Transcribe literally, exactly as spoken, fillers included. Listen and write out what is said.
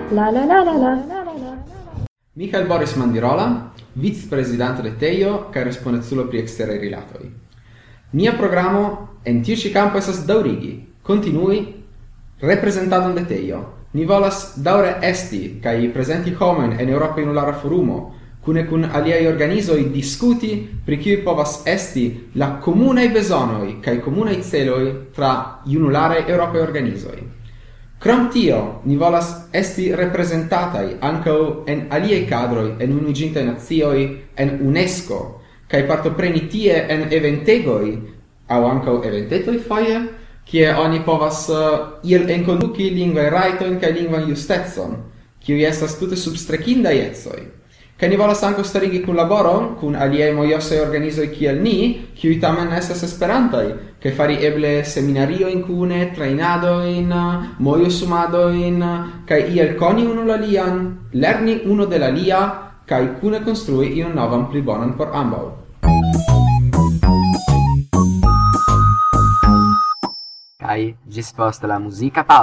La la la la la la la. Michael Boris Mandirola, vice-presidente de Teio, kaj respondeculo pri eksteraj rilatoj. Nia programo en tiu ĉi kampo estas daŭrigi, kontinui reprezentadon de Teio. Ni volas daŭre esti kaj prezenti homojn en Eŭropa Junulara Forumo, kune kun aliaj organizoj diskuti pri kiuj povas esti la komunaj bezonoj kaj komunaj celoj tra junularaj eŭropaj organizoj. Krom tio, ni volas esti reprezentataj ankaŭ en aliaj kadroj en Unuiĝintaj Nacioj, en UNESCO, kaj partopreni tie en eventegoj aŭ ankaŭ eventetoj foje, kie oni povas uh, iel enkonduki lingvaj rajtojn kaj lingvan justecon, kiuj estas tute substrekindaj ecoj. Kaj ni volas ankaŭ starigi kunlaboron kun aliaj mojosaj organizoj kiel ni, kiuj tamen estas esperantaj, kaj fari eble seminariojn kune, trejnadojn, mojosumadojn, kaj iel koni unu la lian, lerni uno de la lia, kaj kune konstrui ion novan pli bonan por ambaŭ. Kaj ĝis post la muzika paŭzo.